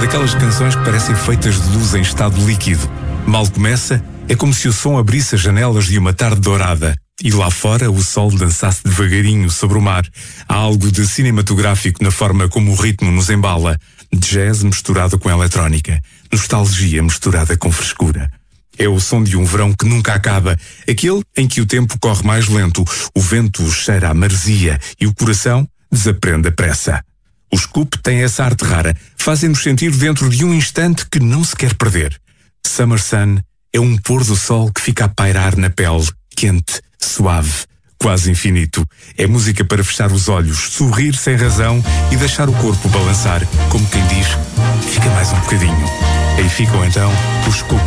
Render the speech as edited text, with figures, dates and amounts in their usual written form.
daquelas canções que parecem feitas de luz em estado líquido. Mal começa, é como se o som abrisse as janelas de uma tarde dourada e lá fora o sol dançasse devagarinho sobre o mar. Há algo de cinematográfico na forma como o ritmo nos embala. Jazz misturado com eletrónica. Nostalgia misturada com frescura. É o som de um verão que nunca acaba. Aquele em que o tempo corre mais lento, o vento cheira a maresia e o coração desaprende a pressa. Os Scoop têm essa arte rara. Fazem-nos sentir dentro de um instante que não se quer perder. Summer Sun é um pôr do sol que fica a pairar na pele, quente, suave, quase infinito. É música para fechar os olhos, sorrir sem razão e deixar o corpo balançar, como quem diz, fica mais um bocadinho. Aí ficam então os Scoop.